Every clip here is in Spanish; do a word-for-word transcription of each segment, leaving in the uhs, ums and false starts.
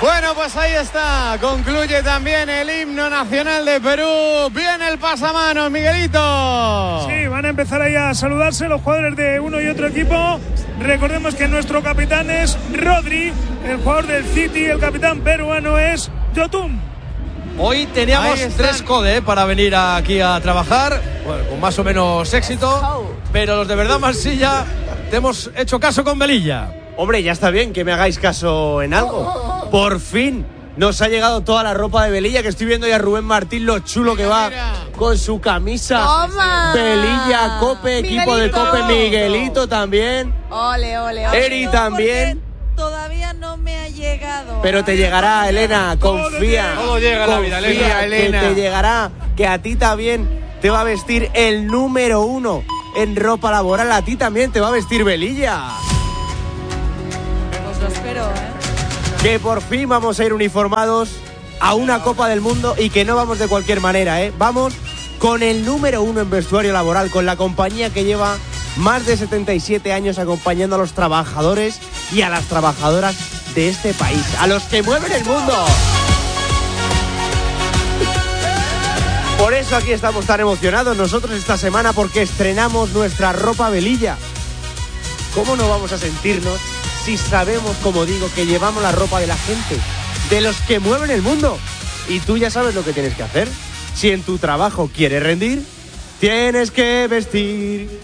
Bueno, pues ahí está. Concluye también el himno nacional de Perú. Viene el pasamanos, Miguelito. Sí, van a empezar ahí a saludarse los jugadores de uno y otro equipo. Recordemos que nuestro capitán es Rodri, el jugador del City, el capitán peruano es Yotun. Hoy teníamos tres code ¿eh? para venir aquí a trabajar, bueno, con más o menos éxito, pero los de verdad Marsilla te hemos hecho caso con Velilla. Hombre, ya está bien que me hagáis caso en algo. Por fin nos ha llegado toda la ropa de Velilla, que estoy viendo ya a Rubén Martín lo chulo que va con su camisa. Toma. Velilla, Cope, equipo Miguelito. de Cope, Miguelito también. Ole, ole, ole. Eri también. Todavía no me ha llegado. Pero te llegará, Elena, confía. Todo llega a la vida, Confía, Elena. que te llegará, que a ti también te va a vestir el número uno en ropa laboral. A ti también te va a vestir Velilla. Pues lo espero, ¿eh? Que por fin vamos a ir uniformados a una Copa del Mundo y que no vamos de cualquier manera, ¿eh? Vamos con el número uno en vestuario laboral, con la compañía que lleva más de setenta y siete años acompañando a los trabajadores y a las trabajadoras de este país, a los que mueven el mundo. Por eso aquí estamos tan emocionados nosotros esta semana, porque estrenamos nuestra ropa Velilla. ¿Cómo no vamos a sentirnos si sabemos, como digo, que llevamos la ropa de la gente, de los que mueven el mundo? Y tú ya sabes lo que tienes que hacer. Si en tu trabajo quieres rendir, tienes que vestir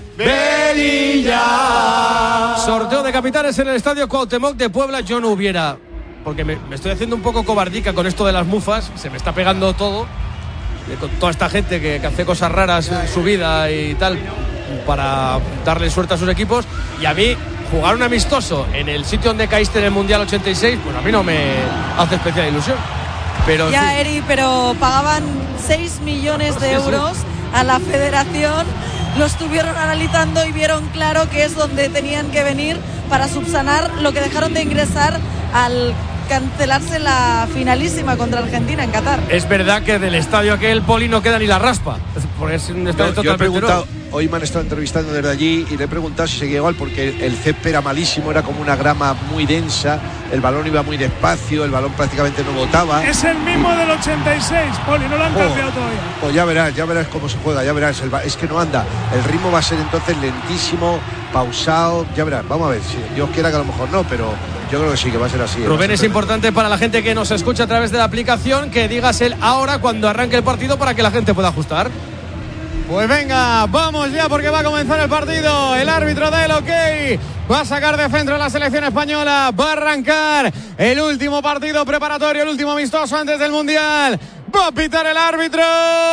Velilla. Sorteo de capitanes en el Estadio Cuauhtémoc de Puebla. Yo no hubiera, porque me, me estoy haciendo un poco cobardica con esto de las mufas, se me está pegando todo, eh, con toda esta gente que, que hace cosas raras en su vida y tal, para darle suerte a sus equipos, y a mí jugar un amistoso en el sitio donde caíste en el Mundial ochenta y seis, pues a mí no me hace especial ilusión. Pero ya, sí. Eri, pero pagaban seis millones de euros a la federación, lo estuvieron analizando y vieron claro que es donde tenían que venir para subsanar lo que dejaron de ingresar al cancelarse la finalísima contra Argentina en Qatar. Es verdad que del estadio aquel Poli no queda ni la raspa, porque es un estadio No, yo he totalmente preguntado, nuevo. hoy me han estado entrevistando desde allí y le he preguntado si seguía igual, porque el césped era malísimo, era como una grama muy densa, el balón iba muy despacio, el balón prácticamente no botaba. Es el mismo del ochenta y seis, Poli, no lo han Oh, cambiado todavía. Pues ya verás, ya verás cómo se juega, ya verás, el, es que no anda, el ritmo va a ser entonces lentísimo, pausado, ya verás, vamos a ver, si Dios quiera que a lo mejor no, pero yo creo que sí, que va a ser así. Rubén, es importante para la gente que nos escucha a través de la aplicación que digas el ahora cuando arranque el partido para que la gente pueda ajustar. Pues venga, vamos ya porque va a comenzar el partido. El árbitro del OK va a sacar de centro a la selección española. Va a arrancar el último partido preparatorio, el último amistoso antes del Mundial. Va a pitar el árbitro.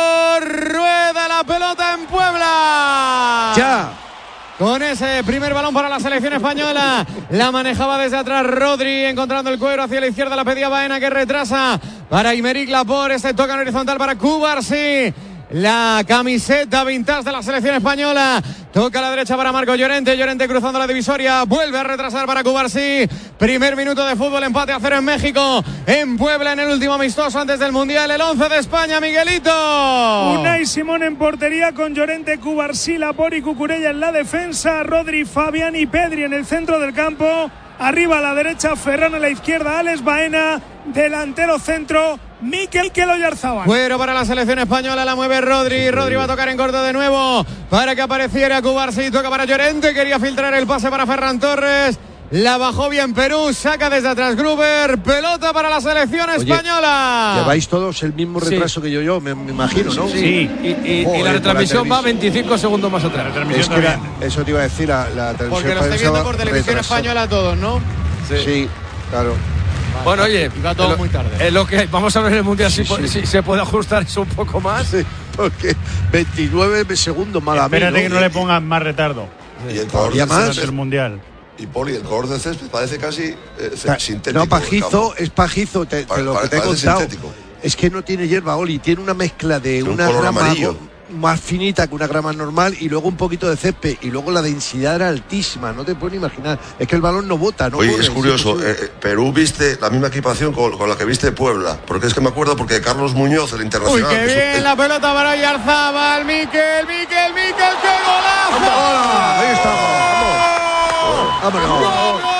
Rueda la pelota en Puebla. Ya. Con ese primer balón para la selección española. La manejaba desde atrás Rodri, encontrando el cuero hacia la izquierda. La pedía Baena, que retrasa para Aymeric Laporte. Este toca en horizontal para Cubarsí. La camiseta vintage de la selección española. Toca a la derecha para Marco Llorente. Llorente cruzando la divisoria. Vuelve a retrasar para Cubarsí. Primer minuto de fútbol. Empate a cero en México. En Puebla, en el último amistoso antes del Mundial. El once de España, Miguelito. Unai Simón en portería con Llorente, Cubarsí, Laporte y Cucurella en la defensa. Rodri, Fabián y Pedri en el centro del campo. Arriba a la derecha, Ferran a la izquierda, Alex Baena. Delantero centro, Mikel Oyarzabal. Fuero para la selección española, la mueve Rodri. Rodri va a tocar en corto de nuevo para que apareciera Cubarsí. Toca para Llorente, quería filtrar el pase para Ferran Torres. La bajó bien Perú, saca desde atrás Gruber. Pelota para la selección española. Oye, lleváis todos el mismo retraso sí. que yo, yo me, me imagino, ¿no? Sí, sí. Y, y, Joder, y la retransmisión la va veinticinco segundos más atrás. Es que era, eso te iba a decir, la, la transmisión. Porque lo estoy viendo por televisión retrasó. Española todos, ¿no? Sí, sí claro. Vale. Bueno, oye, va todo lo, muy tarde. Es lo que vamos a ver en el Mundial, sí, si, sí. si se puede ajustar eso un poco más. Sí, porque veintinueve segundos más. Espérate mí, que ¿no? no le pongan más retardo. Y el color del más césped, el Mundial. Y Poli, el color del césped parece casi eh, Pa, sintético. No, pajizo, es pajizo, te, Pare, te lo pare, que te he contado. Sintético. Es que no tiene hierba, Oli, tiene una mezcla de un una color grama amarillo. más finita que una grama normal y luego un poquito de césped y luego la densidad era altísima, no te puedes ni imaginar. Es que el balón no bota, no Oye, corre, es curioso, es eh, Perú viste la misma equipación con, con la que viste Puebla, porque es que me acuerdo porque Carlos Muñoz, el internacional. Uy, qué bien, es, la pelota para Oyarzabal. Mikel, Mikel, Mikel, qué golazo. ¡Vamos! Ahí está, vamos. Vámonos.